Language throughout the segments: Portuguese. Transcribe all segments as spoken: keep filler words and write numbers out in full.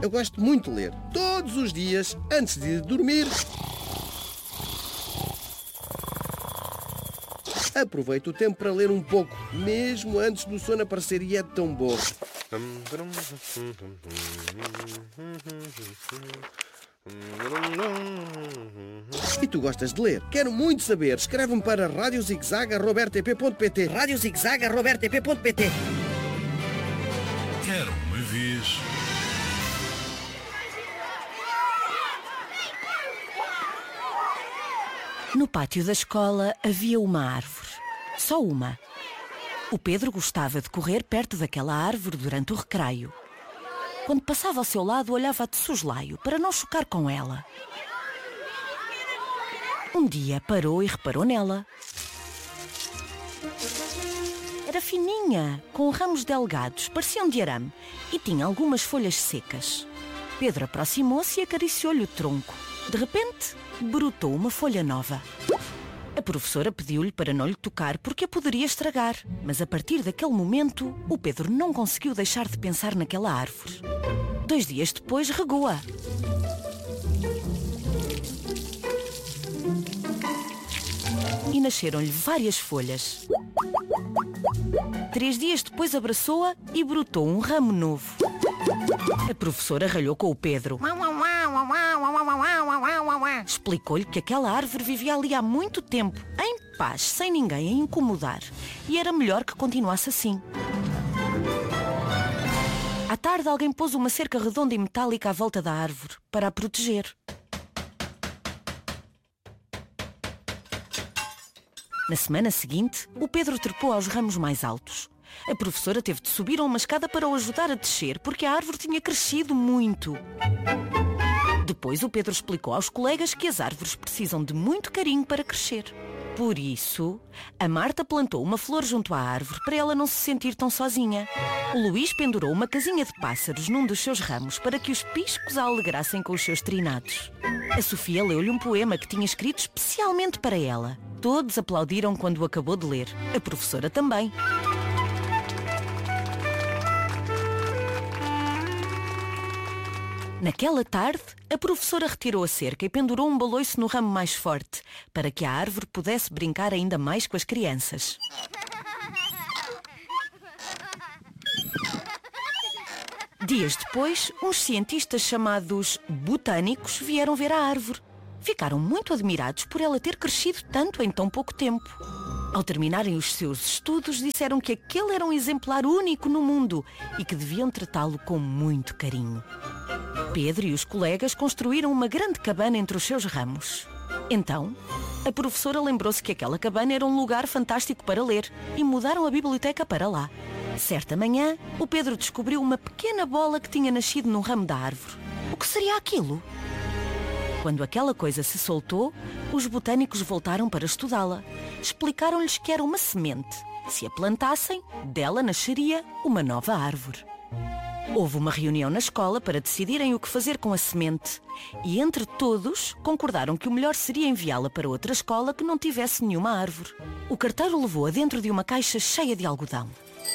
Eu gosto muito de ler. Todos os dias, antes de dormir, aproveito o tempo para ler um pouco, mesmo antes do sono aparecer, e é tão bom. E tu gostas de ler? Quero muito saber. Escreve-me para rádio zigzag arroba r t p ponto p t. rádio zigzag arroba r t p ponto p t. Era uma vez. No pátio da escola havia uma árvore. Só uma. O Pedro gostava de correr perto daquela árvore durante o recreio. Quando passava ao seu lado, olhava de soslaio para não chocar com ela. Um dia parou e reparou nela. Era fininha, com ramos delgados, pareciam de arame, e tinha algumas folhas secas. Pedro aproximou-se e acariciou-lhe o tronco. De repente, brotou uma folha nova. A professora pediu-lhe para não lhe tocar porque a poderia estragar. Mas a partir daquele momento, o Pedro não conseguiu deixar de pensar naquela árvore. Dois dias depois, regou-a. E nasceram-lhe várias folhas. Três dias depois abraçou-a e brotou um ramo novo. A professora ralhou com o Pedro. Explicou-lhe que aquela árvore vivia ali há muito tempo, em paz, sem ninguém a incomodar. E era melhor que continuasse assim. À tarde, alguém pôs uma cerca redonda e metálica à volta da árvore, para a proteger. Na semana seguinte, o Pedro trepou aos ramos mais altos. A professora teve de subir a uma escada para o ajudar a descer, porque a árvore tinha crescido muito. Depois o Pedro explicou aos colegas que as árvores precisam de muito carinho para crescer. Por isso, a Marta plantou uma flor junto à árvore para ela não se sentir tão sozinha. O Luís pendurou uma casinha de pássaros num dos seus ramos para que os piscos a alegrassem com os seus trinados. A Sofia leu-lhe um poema que tinha escrito especialmente para ela. Todos aplaudiram quando o acabou de ler. A professora também. Naquela tarde, a professora retirou a cerca e pendurou um baloiço no ramo mais forte, para que a árvore pudesse brincar ainda mais com as crianças. Dias depois, uns cientistas chamados botânicos vieram ver a árvore. Ficaram muito admirados por ela ter crescido tanto em tão pouco tempo. Ao terminarem os seus estudos, disseram que aquele era um exemplar único no mundo e que deviam tratá-lo com muito carinho. Pedro e os colegas construíram uma grande cabana entre os seus ramos. Então, a professora lembrou-se que aquela cabana era um lugar fantástico para ler e mudaram a biblioteca para lá. Certa manhã, o Pedro descobriu uma pequena bola que tinha nascido num ramo da árvore. O que seria aquilo? Quando aquela coisa se soltou, os botânicos voltaram para estudá-la. Explicaram-lhes que era uma semente. Se a plantassem, dela nasceria uma nova árvore. Houve uma reunião na escola para decidirem o que fazer com a semente. E entre todos, concordaram que o melhor seria enviá-la para outra escola que não tivesse nenhuma árvore. O carteiro levou-a dentro de uma caixa cheia de algodão.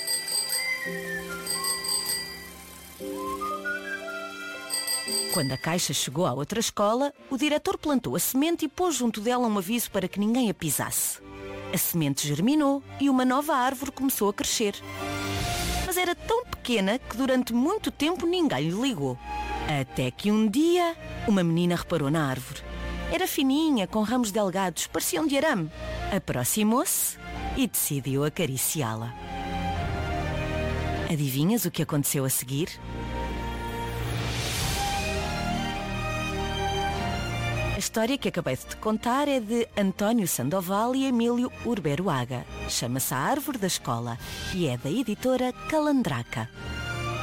Quando a caixa chegou à outra escola, o diretor plantou a semente e pôs junto dela um aviso para que ninguém a pisasse. A semente germinou e uma nova árvore começou a crescer. Mas era tão pequena que durante muito tempo ninguém lhe ligou. Até que um dia, uma menina reparou na árvore. Era fininha, com ramos delgados, pareciam de arame. Aproximou-se e decidiu acariciá-la. Adivinhas o que aconteceu a seguir? A história que acabei de te contar é de António Sandoval e Emílio Urberuaga. Chama-se A Árvore da Escola e é da editora Calandraca.